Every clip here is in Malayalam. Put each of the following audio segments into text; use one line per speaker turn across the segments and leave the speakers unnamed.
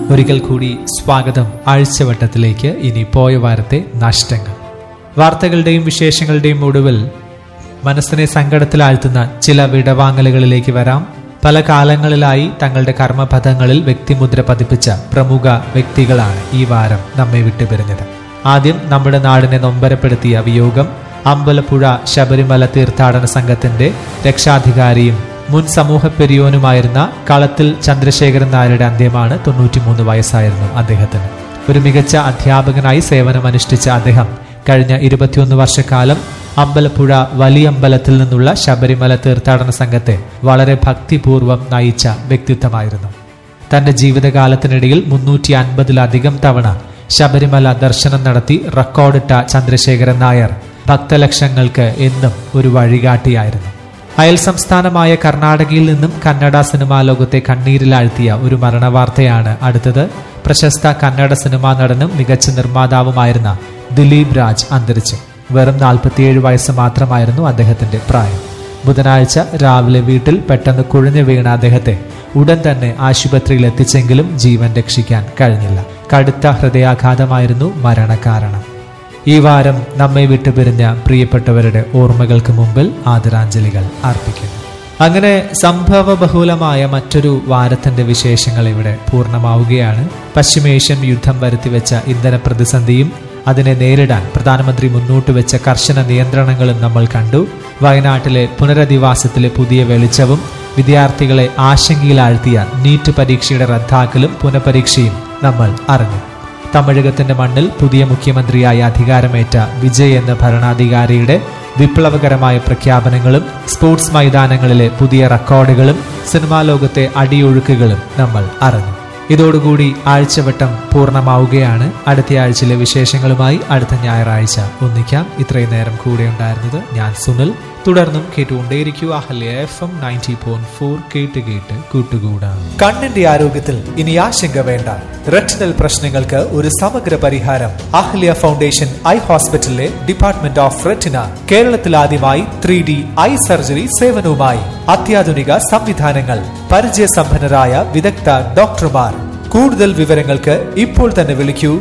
ഒരിക്കൽ കൂടി സ്വാഗതം ആഴ്ചവട്ടത്തിലേക്ക്. ഇനി പോയ വാരത്തെ നഷ്ടങ്ങൾ. വാർത്തകളുടെയും വിശേഷങ്ങളുടെയും ഒടുവിൽ മനസ്സിനെ സങ്കടത്തിലാഴ്ത്തുന്ന ചില വിടവാങ്ങലുകളിലേക്ക് വരാം. പല കാലങ്ങളിലായി തങ്ങളുടെ കർമ്മപഥങ്ങളിൽ വ്യക്തിമുദ്ര പതിപ്പിച്ച പ്രമുഖ വ്യക്തികളാണ് ഈ വാരം നമ്മെ വിട്ടുപിരിഞ്ഞത്. ആദ്യം നമ്മുടെ നാടിനെ നൊമ്പരപ്പെടുത്തിയ വിയോഗം അമ്പലപ്പുഴ ശബരിമല തീർത്ഥാടന സംഘത്തിന്റെ രക്ഷാധികാരിയും മുൻ സമൂഹ പെരിയോനുമായിരുന്ന കളത്തിൽ ചന്ദ്രശേഖരൻ നായരുടെ അന്ത്യമാണ്. 93 വയസ്സായിരുന്നു അദ്ദേഹത്തിന്. ഒരു മികച്ച അധ്യാപകനായി സേവനമനുഷ്ഠിച്ച അദ്ദേഹം കഴിഞ്ഞ 21 വർഷക്കാലം അമ്പലപ്പുഴ വലിയമ്പലത്തിൽ നിന്നുള്ള ശബരിമല തീർത്ഥാടന സംഘത്തെ വളരെ ഭക്തിപൂർവ്വം നയിച്ച വ്യക്തിത്വമായിരുന്നു. തന്റെ ജീവിതകാലത്തിനിടയിൽ 350-ലധികം തവണ ശബരിമല ദർശനം നടത്തി റെക്കോർഡിട്ട ചന്ദ്രശേഖരൻ നായർ ഭക്തലക്ഷങ്ങൾക്ക് എന്നും ഒരു വഴികാട്ടിയായിരുന്നു. അയൽ സംസ്ഥാനമായ കർണാടകയിൽ നിന്നും കന്നഡ സിനിമാ ലോകത്തെ കണ്ണീരിലാഴ്ത്തിയ ഒരു മരണവാർത്തയാണ് അടുത്തത്. പ്രശസ്ത കന്നഡ സിനിമാ നടനും മികച്ച നിർമ്മാതാവുമായിരുന്ന ദിലീപ് രാജ് അന്തരിച്ചു. വെറും 47 വയസ്സ് മാത്രമായിരുന്നു അദ്ദേഹത്തിന്റെ പ്രായം. ബുധനാഴ്ച രാവിലെ വീട്ടിൽ പെട്ടെന്ന് കുഴഞ്ഞു വീണ അദ്ദേഹത്തെ ഉടൻ തന്നെ ആശുപത്രിയിൽ എത്തിച്ചെങ്കിലും ജീവൻ രക്ഷിക്കാൻ കഴിഞ്ഞില്ല. കടുത്ത ഹൃദയാഘാതമായിരുന്നു മരണകാരണം. ഈ വാരം നമ്മെ വിട്ടുപിരിഞ്ഞ പ്രിയപ്പെട്ടവരുടെ ഓർമ്മകൾക്ക് മുമ്പിൽ ആദരാഞ്ജലികൾ അർപ്പിക്കുന്നു. അങ്ങനെ സംഭവബഹുലമായ മറ്റൊരു വാരത്തിന്റെ വിശേഷങ്ങൾ ഇവിടെ പൂർണ്ണമാവുകയാണ്. പശ്ചിമേഷ്യൻ യുദ്ധം വരുത്തിവെച്ച ഇന്ധന പ്രതിസന്ധിയും അതിനെ നേരിടാൻ പ്രധാനമന്ത്രി മുന്നോട്ട് വെച്ച കർശന നിയന്ത്രണങ്ങളും നമ്മൾ കണ്ടു. വയനാട്ടിലെ പുനരധിവാസത്തിലെ പുതിയ വെളിച്ചവും വിദ്യാർത്ഥികളെ ആശങ്കയിലാഴ്ത്തിയ നീറ്റ് പരീക്ഷയുടെ റദ്ദാക്കലും പുനഃപരീക്ഷയും നമ്മൾ അറിഞ്ഞു. തമിഴകത്തിന്റെ മണ്ണിൽ പുതിയ മുഖ്യമന്ത്രിയായി അധികാരമേറ്റ വിജയ് എന്ന ഭരണാധികാരിയുടെ വിപ്ലവകരമായ പ്രഖ്യാപനങ്ങളും സ്പോർട്സ് മൈതാനങ്ങളിലെ പുതിയ റെക്കോർഡുകളും സിനിമാ ലോകത്തെ അടിയൊഴുക്കുകളും നമ്മൾ അറിഞ്ഞു. ഇതോടുകൂടി ആഴ്ചവട്ടം പൂർണ്ണമാവുകയാണ്. അടുത്ത ആഴ്ചയിലെ വിശേഷങ്ങളുമായി അടുത്ത ഞായറാഴ്ച ഒന്നിക്കാം. ഇത്രയും നേരം കൂടെ ഉണ്ടായിരുന്നത് ഞാൻ സുനിൽ. തുടർന്നും കേട്ടുകൊണ്ടേയിരിക്കുക അഹല്യ FM 90.4. കേട്ട് കൂട്ടുകൂടാം. കണ്ണിന്റെ ആരോഗ്യത്തിൽ ഇനി ആശങ്ക വേണ്ട. റെറ്റിനൽ പ്രശ്നങ്ങൾക്ക് ഒരു സമഗ്ര പരിഹാരം അഹല്യ ഫൗണ്ടേഷൻ ഐ ഹോസ്പിറ്റലിലെ ഡിപ്പാർട്ട്മെന്റ് ഓഫ് റെറ്റിന. കേരളത്തിൽ ആദ്യമായി 3D ഐ സർജറി സേവനവുമായി അത്യാധുനിക സംവിധാനങ്ങൾ, പരിചയസമ്പന്നരായ വിദഗ്ധ ഡോക്ടർമാർ. കൂടുതൽ വിവരങ്ങൾക്ക് ഇപ്പോൾ തന്നെ വിളിക്കൂ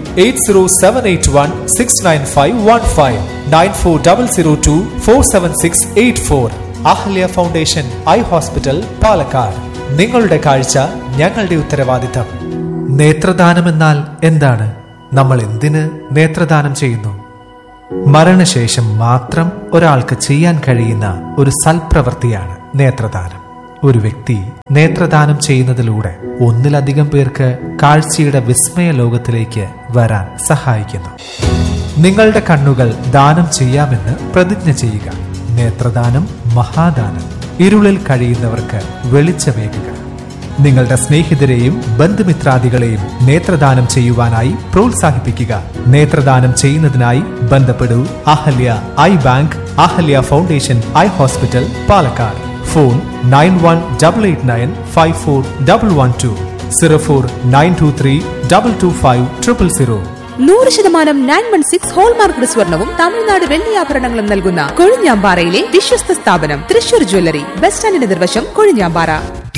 8078169515 9400247684. Ahalya foundation eye hospital, Palakkad. നിങ്ങളുടെ കാഴ്ച ഞങ്ങളുടെ ഉത്തരവാദിത്തം. നേത്രദാനം എന്നാൽ എന്താണ്? നമ്മൾ എന്തിന് നേത്രദാനം ചെയ്യുന്നു? മരണശേഷം മാത്രം ഒരാൾക്ക് ചെയ്യാൻ കഴിയുന്ന ഒരു സൽപ്രവൃത്തിയാണ് നേത്രദാനം. ഒരു വ്യക്തി നേത്രദാനം ചെയ്യുന്നതിലൂടെ ഒന്നിലധികം പേർക്ക് കാഴ്ചയുടെ വിസ്മയ ലോകത്തിലേക്ക് വരാൻ സഹായിക്കുന്നു. നിങ്ങളുടെ കണ്ണുകൾ ദാനം ചെയ്യാമെന്ന് പ്രതിജ്ഞ ചെയ്യുക. നേത്രദാനം മഹാദാനം. ഇരുളിൽ കഴിയുന്നവർക്ക് വെളിച്ചമേകുക. നിങ്ങളുടെ സ്നേഹിതരെയും ബന്ധുമിത്രാദികളെയും നേത്രദാനം ചെയ്യുവാനായി പ്രോത്സാഹിപ്പിക്കുക. നേത്രദാനം ചെയ്യുന്നതിനായി ബന്ധപ്പെടൂ Ahalya I bank, Ahalya foundation eye hospital, Palakkad. Phone 9188954112 0492325250.
100% 916 hallmark സ്വർണവും തമിഴ്നാട് വെള്ളിയാഭരണങ്ങളും നൽകുന്ന കൊഴിഞ്ഞാമ്പാറയിലെ വിശ്വസ്ത സ്ഥാപനം തൃശൂർ ജ്വല്ലറി. ബസ് സ്റ്റാൻഡിന് നിർവശം, കൊഴിഞ്ഞാമ്പാറ.